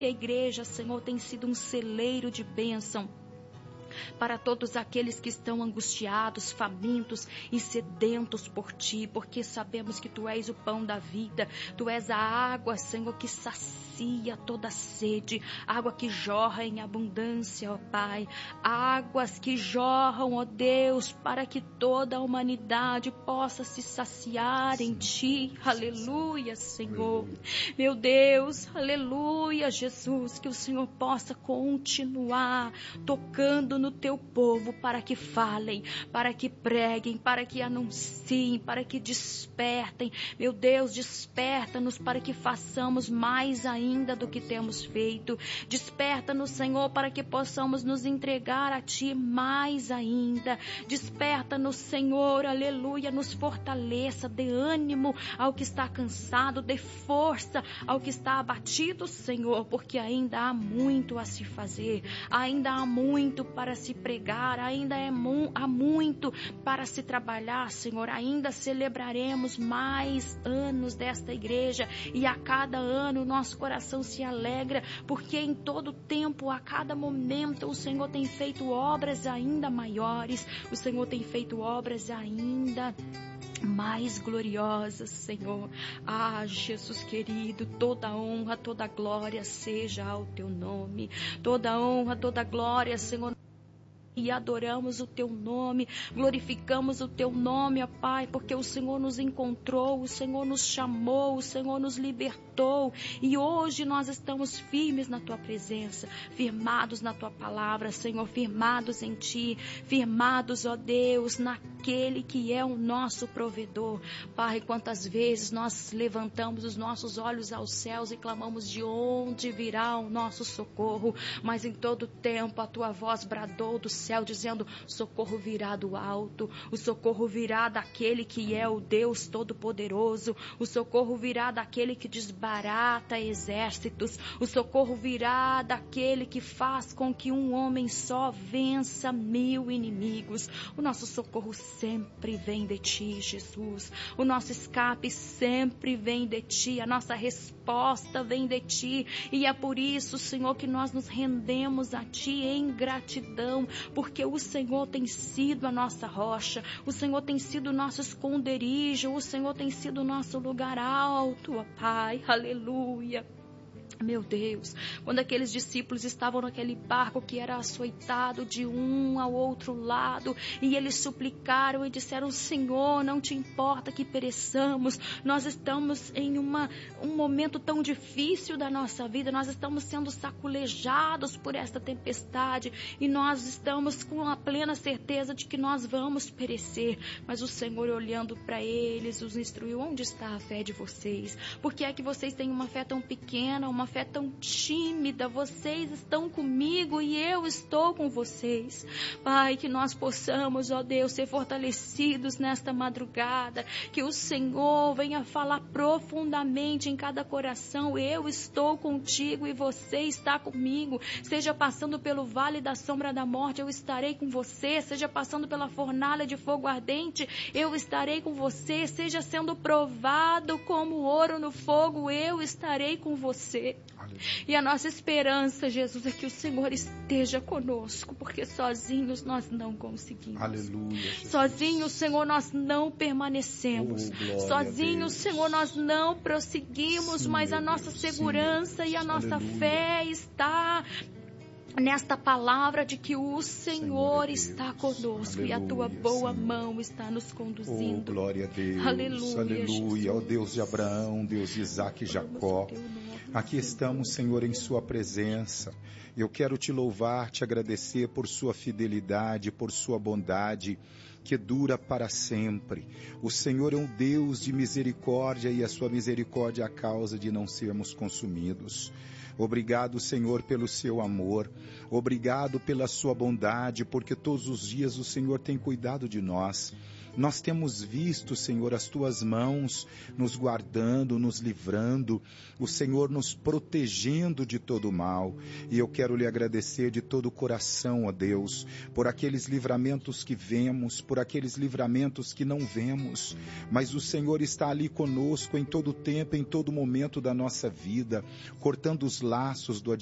A igreja, Senhor, tem sido um celeiro de bênção para todos aqueles que estão angustiados, famintos e sedentos por Ti, porque sabemos que Tu és o pão da vida, Tu és a água, Senhor, que sacia toda sede, água que jorra em abundância, ó Pai, águas que jorram, ó Deus, para que toda a humanidade possa se saciar em Ti, aleluia, Senhor, meu Deus, aleluia, Jesus, que o Senhor possa continuar tocando no Teu povo, para que falem, para que preguem, para que anunciem, para que despertem. Meu Deus, desperta-nos para que façamos mais ainda do que temos feito. Desperta-nos, Senhor, para que possamos nos entregar a Ti mais ainda. Desperta-nos, Senhor, aleluia, nos fortaleça, dê ânimo ao que está cansado, dê força ao que está abatido, Senhor, porque ainda há muito a se fazer, ainda há muito para se pregar, ainda há muito para se trabalhar, Senhor. Ainda celebraremos mais anos desta igreja e a cada ano o nosso coração se alegra, porque em todo tempo, a cada momento, o Senhor tem feito obras ainda maiores, o Senhor tem feito obras ainda mais gloriosas, Senhor. Ah, Jesus querido, toda honra, toda glória seja ao Teu nome, toda honra, toda glória, Senhor. E adoramos o Teu nome, glorificamos o Teu nome, ó Pai, porque o Senhor nos encontrou, o Senhor nos chamou, o Senhor nos libertou, e hoje nós estamos firmes na Tua presença, firmados na Tua palavra, Senhor, firmados em Ti, firmados, ó Deus, naquele que é o nosso provedor. Pai, quantas vezes nós levantamos os nossos olhos aos céus e clamamos: de onde virá o nosso socorro? Mas em todo tempo a Tua voz bradou do céu dizendo: socorro virá do alto, o socorro virá daquele que é o Deus Todo-Poderoso, o socorro virá daquele que desbarata exércitos, o socorro virá daquele que faz com que um homem só vença 1000 inimigos. O nosso socorro sempre vem de Ti, Jesus, o nosso escape sempre vem de Ti, a nossa resposta vem de Ti, e é por isso, Senhor, que nós nos rendemos a Ti em gratidão, porque o Senhor tem sido a nossa rocha, o Senhor tem sido o nosso esconderijo, o Senhor tem sido o nosso lugar alto, ó Pai, aleluia. Meu Deus, quando aqueles discípulos estavam naquele barco que era açoitado de um ao outro lado, e eles suplicaram e disseram: Senhor, não Te importa que pereçamos, nós estamos em um momento tão difícil da nossa vida, nós estamos sendo saculejados por esta tempestade, e nós estamos com a plena certeza de que nós vamos perecer. Mas o Senhor, olhando para eles, os instruiu: onde está a fé de vocês? Por que é que vocês têm uma fé tão pequena, uma fé tão tímida? Vocês estão comigo e eu estou com vocês. Pai, que nós possamos, ó Deus, ser fortalecidos nesta madrugada, que o Senhor venha falar profundamente em cada coração: eu estou contigo e você está comigo. Seja passando pelo vale da sombra da morte, eu estarei com você. Seja passando pela fornalha de fogo ardente, eu estarei com você. Seja sendo provado como ouro no fogo, eu estarei com você. E a nossa esperança, Jesus, é que o Senhor esteja conosco, porque sozinhos nós não conseguimos. Aleluia, Jesus. Sozinhos, Senhor, nós não permanecemos. Sozinhos, Senhor, nós não prosseguimos, mas a nossa segurança e a nossa fé está nesta palavra de que o Senhor está conosco. Aleluia, e a Tua boa mão está nos conduzindo. Oh, glória a Deus. Aleluia, aleluia. Ó Deus de Abraão, Deus de Isaac e Jacó, aqui estamos, Senhor, em Sua presença. Eu quero Te louvar, Te agradecer por Sua fidelidade, por Sua bondade, que dura para sempre. O Senhor é um Deus de misericórdia, e a Sua misericórdia é a causa de não sermos consumidos. Obrigado, Senhor, pelo Seu amor. Obrigado pela Sua bondade, porque todos os dias o Senhor tem cuidado de nós. Nós temos visto, Senhor, as Tuas mãos nos guardando, nos livrando, o Senhor nos protegendo de todo o mal. E eu quero Lhe agradecer de todo o coração, ó Deus, por aqueles livramentos que vemos, por aqueles livramentos que não vemos. Mas o Senhor está ali conosco em todo tempo, em todo momento da nossa vida, cortando os laços do